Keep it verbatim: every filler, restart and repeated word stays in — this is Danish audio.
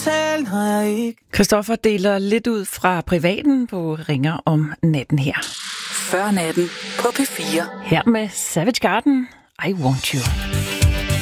tale, når jeg ikke. Christoffer deler lidt ud fra privaten på Ringer om natten her. Før natten på P fire. Her med Savage Garden, I Want You.